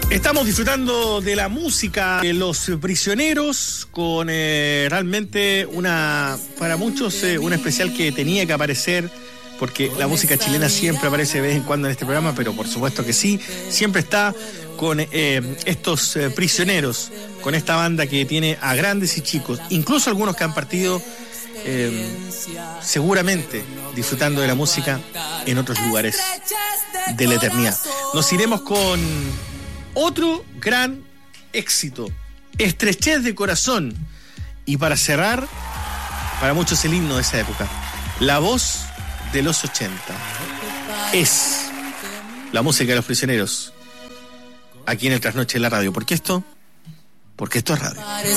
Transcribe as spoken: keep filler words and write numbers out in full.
Estamos disfrutando de la música de Los Prisioneros con eh, realmente una, para muchos, eh, un especial que tenía que aparecer, porque la música chilena siempre aparece de vez en cuando en este programa, pero por supuesto que sí, siempre está con eh, estos eh, prisioneros, con esta banda que tiene a grandes y chicos, incluso algunos que han partido eh, seguramente disfrutando de la música en otros lugares de la eternidad. Nos iremos con otro gran éxito, Estrechez de Corazón, y para cerrar, para muchos el himno de esa época, la voz de los ochenta. Es la música de Los Prisioneros aquí en el Trasnoche de la radio. ¿Por qué esto? Porque esto es radio.